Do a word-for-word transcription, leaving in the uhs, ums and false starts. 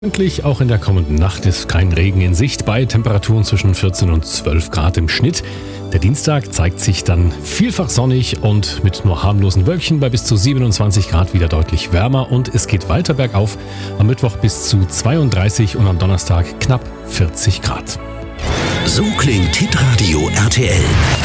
Pünktlich, auch in der kommenden Nacht ist kein Regen in Sicht bei Temperaturen zwischen vierzehn und zwölf Grad im Schnitt. Der Dienstag zeigt sich dann vielfach sonnig und mit nur harmlosen Wölkchen bei bis zu siebenundzwanzig Grad wieder deutlich wärmer und es geht weiter bergauf. Am Mittwoch bis zu zweiunddreißig und am Donnerstag knapp vierzig Grad. So klingt Hitradio R T L.